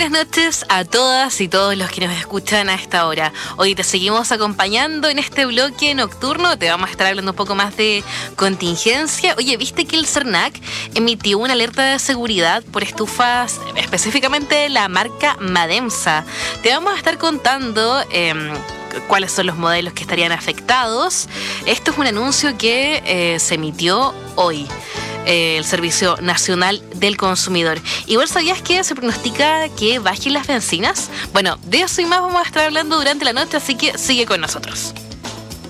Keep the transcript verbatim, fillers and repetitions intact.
Buenas noches a todas y todos los que nos escuchan a esta hora. Hoy te seguimos acompañando en este bloque nocturno. Te vamos a estar hablando un poco más de contingencia. Oye, ¿viste que el CERNAC emitió una alerta de seguridad por estufas, específicamente la marca Mademsa? Te vamos a estar contando Eh, cuáles son los modelos que estarían afectados. Esto es un anuncio que eh, se emitió hoy. Eh, el Servicio Nacional del Consumidor. Igual, ¿sabías que se pronostica que bajen las bencinas? Bueno, de eso y más vamos a estar hablando durante la noche, así que sigue con nosotros.